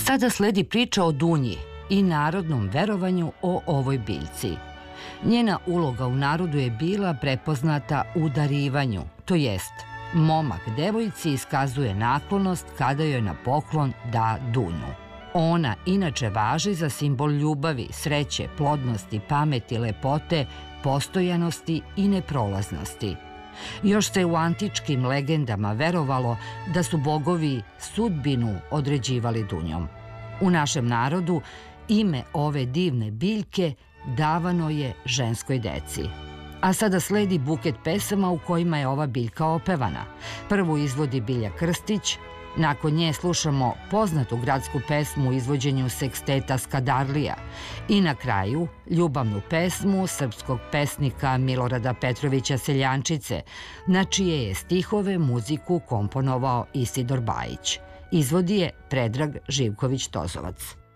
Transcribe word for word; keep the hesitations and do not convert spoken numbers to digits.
Sada sledi priča o Dunji i narodnom verovanju o ovoj biljci. Njena uloga u narodu je bila prepoznata u darivanju, to jest momak devojci iskazuje naklonost kada joj na poklon da dunju. Ona inače važi za simbol ljubavi, sreće, plodnosti, pameti, lepote, postojanosti i neprolaznosti. Još se u antičkim legendama verovalo da su bogovi sudbinu određivali dunjom. U našem narodu ime ove divne biljke davano je ženskoj deci. A sada sledi buket pesama u kojima je ova biljka opevana. Prvu izvodi Bilja Krstić, nakon nje slušamo poznatu gradsku pesmu u izvođenju seksteta Skadarlija i na kraju ljubavnu pesmu srpskog pesnika Milorada Petrovića Seljančice, na čije je stihove muziku komponovao Isidor Bajić. Izvodi je Predrag Živković Tozovac.